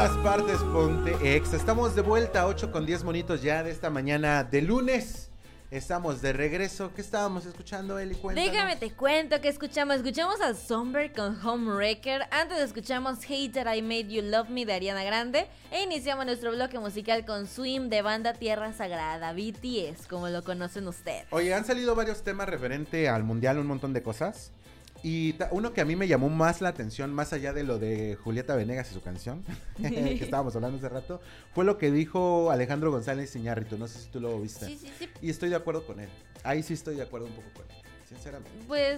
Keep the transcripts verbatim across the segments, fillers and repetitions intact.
todas partes, ponte exa. Estamos de vuelta, ocho con diez monitos ya de esta mañana de lunes. Estamos de regreso. ¿Qué estábamos escuchando, Eli? Cuéntanos. Déjame te cuento que escuchamos. Escuchamos a Somber con Homewrecker. Antes escuchamos Hate That I Made You Love Me de Ariana Grande. E iniciamos nuestro bloque musical con Swim de banda Tierra Sagrada, B T S, como lo conocen ustedes. Oye, han salido varios temas referente al mundial, un montón de cosas. Y ta- uno que a mí me llamó más la atención, más allá de lo de Julieta Venegas y su canción, que estábamos hablando hace rato, fue lo que dijo Alejandro González Iñárritu. No sé si tú lo viste. Sí, sí, sí. Y estoy de acuerdo con él. Ahí sí estoy de acuerdo un poco con él, sinceramente. Pues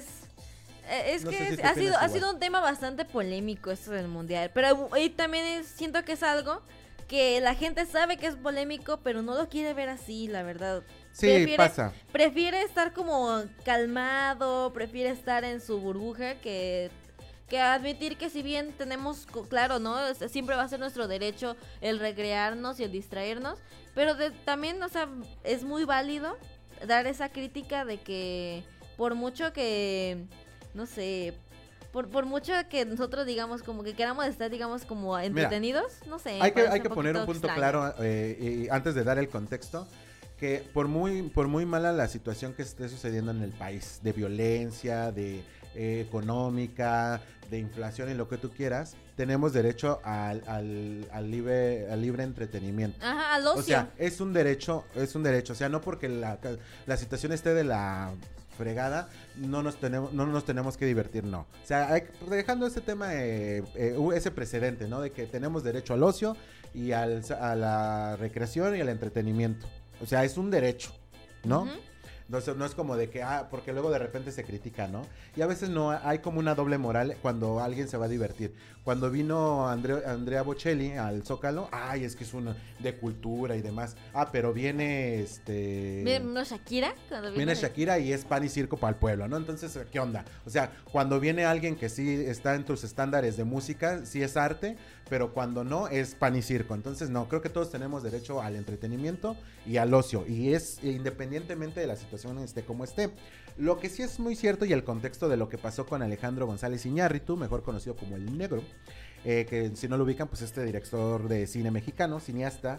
eh, es No sé que si es- tú ha opinas sido ha igual. sido un tema bastante polémico esto del mundial, pero y también es- siento que es algo que la gente sabe que es polémico, pero no lo quiere ver así, la verdad. Sí, Prefiere- pasa. Prefiere estar como calmado, prefiere estar en su burbuja que que admitir que si bien tenemos, co- claro, ¿no? Es- Siempre va a ser nuestro derecho el recrearnos y el distraernos, pero de- también, o sea, es muy válido dar esa crítica de que por mucho que, no sé, por, por mucho que nosotros digamos como que queramos estar, digamos, como entretenidos, no sé. Hay que, parece hay que poner un poquito punto extraño. claro eh, y antes de dar el contexto, que por muy, por muy mala la situación que esté sucediendo en el país, de violencia, de eh, económica, de inflación y lo que tú quieras, tenemos derecho al, al, al libre, al libre entretenimiento. Ajá, al ocio. O sea, es un derecho, es un derecho, o sea, no porque la, la situación esté de la fregada, no nos tenemos, no nos tenemos que divertir, no. O sea, hay, dejando ese tema, eh, eh, ese precedente, ¿no? De que tenemos derecho al ocio y al, a la recreación y al entretenimiento. O sea, es un derecho, ¿no? Ujú. Entonces no es como de que, ah, porque luego de repente se critica, ¿no? Y a veces no, hay como una doble moral cuando alguien se va a divertir. Cuando vino Andre- Andrea Bocelli al Zócalo, ay, es que es una de cultura y demás. Ah, pero viene este... Miren, ¿no Shakira? Cuando Viene vino- Shakira y es pan y circo para el pueblo, ¿no? Entonces, ¿qué onda? O sea, cuando viene alguien que sí está en tus estándares de música, sí es arte, pero cuando no, es pan y circo. Entonces, no, creo que todos tenemos derecho al entretenimiento y al ocio. Y es independientemente de la situación esté como esté. Lo que sí es muy cierto y el contexto de lo que pasó con Alejandro González Iñárritu, mejor conocido como El Negro, eh, que si no lo ubican, pues este director de cine mexicano, cineasta,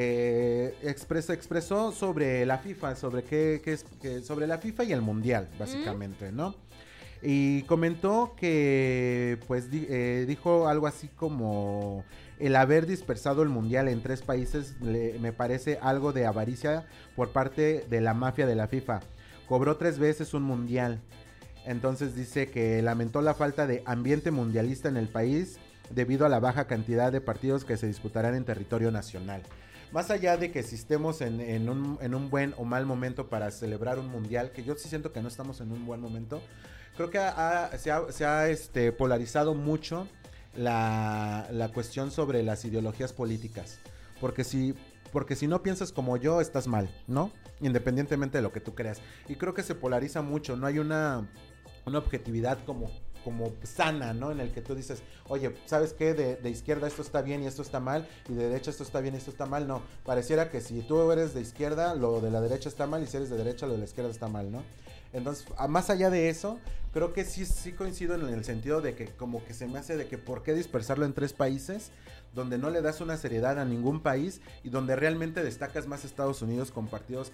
eh, expresó, expresó sobre la FIFA, sobre qué, qué es, que- sobre la FIFA y el Mundial, básicamente, ¿no? Y comentó que, pues, di- eh, dijo algo así como el haber dispersado el mundial en tres países le- me parece algo de avaricia por parte de la mafia de la FIFA. Cobró tres veces un mundial. Entonces dice que lamentó la falta de ambiente mundialista en el país debido a la baja cantidad de partidos que se disputarán en territorio nacional. Más allá de que si estemos en, en, un, en un buen o mal momento para celebrar un mundial, que yo sí siento que no estamos en un buen momento, creo que ha- ha- se ha, se ha, este, polarizado mucho la, la cuestión sobre las ideologías políticas. Porque si, porque si no piensas como yo, estás mal, ¿no? Independientemente de lo que tú creas. Y creo que se polariza mucho, no hay una, una objetividad como, como sana, ¿no? En el que tú dices, oye, ¿sabes qué? De, de izquierda esto está bien y esto está mal, y de derecha esto está bien y esto está mal. No, pareciera que si tú eres de izquierda, lo de la derecha está mal, y si eres de derecha, lo de la izquierda está mal, ¿no? Entonces, a- más allá de eso, creo que sí, sí coincido en el sentido de que como que se me hace de que por qué dispersarlo en tres países, donde no le das una seriedad a ningún país y donde realmente destacas más Estados Unidos con partidos